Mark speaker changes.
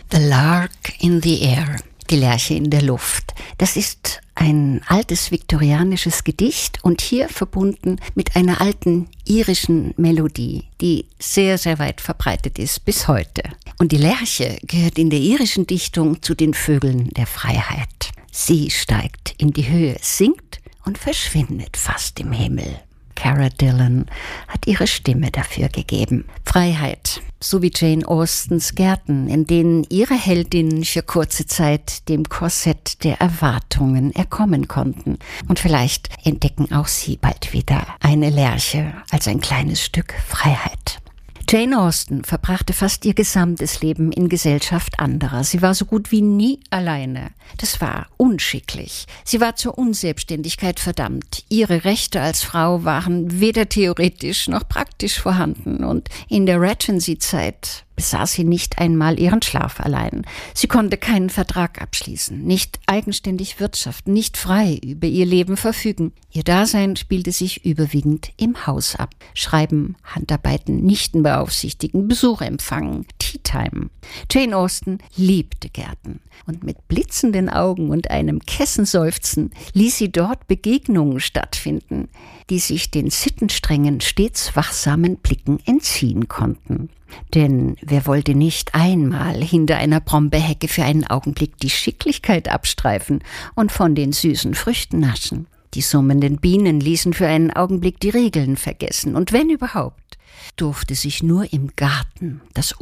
Speaker 1: The Lark in the Air, die Lerche in der Luft. Das ist ein altes viktorianisches Gedicht und hier verbunden mit einer alten irischen Melodie, die sehr, sehr weit verbreitet ist bis heute. Und die Lerche gehört in der irischen Dichtung zu den Vögeln der Freiheit. Sie steigt in die Höhe, singt und verschwindet fast im Himmel. Cara Dillon hat ihre Stimme dafür gegeben. Freiheit, so wie Jane Austens Gärten, in denen ihre Heldinnen für kurze Zeit dem Korsett der Erwartungen erkommen konnten. Und vielleicht entdecken auch sie bald wieder eine Lerche als ein kleines Stück Freiheit. Jane Austen verbrachte fast ihr gesamtes Leben in Gesellschaft anderer. Sie war so gut wie nie alleine. Das war unschicklich. Sie war zur Unselbstständigkeit verdammt. Ihre Rechte als Frau waren weder theoretisch noch praktisch vorhanden. Und in der Regency-Zeit besaß sie nicht einmal ihren Schlaf allein. Sie konnte keinen Vertrag abschließen, nicht eigenständig wirtschaften, nicht frei über ihr Leben verfügen. Ihr Dasein spielte sich überwiegend im Haus ab. Schreiben, Handarbeiten, Nichten beaufsichtigen, Besuch empfangen, Teatime. Jane Austen liebte Gärten und mit blitzenden Augen und einem Kessenseufzen ließ sie dort Begegnungen stattfinden, die sich den sittenstrengen, stets wachsamen Blicken entziehen konnten. Denn wer wollte nicht einmal hinter einer Brombeerhecke für einen Augenblick die Schicklichkeit abstreifen und von den süßen Früchten naschen? Die summenden Bienen ließen für einen Augenblick die Regeln vergessen. Und wenn überhaupt, durfte sich nur im Garten das